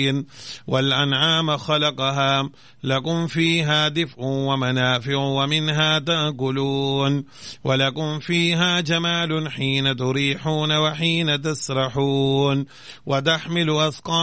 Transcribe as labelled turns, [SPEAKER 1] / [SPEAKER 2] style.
[SPEAKER 1] والأنعام خلقها لكم فيها دفء ومنافع ومنها تأكلون ولكم فيها جمال حين تريحون وحين تسرحون وتحمل أثقال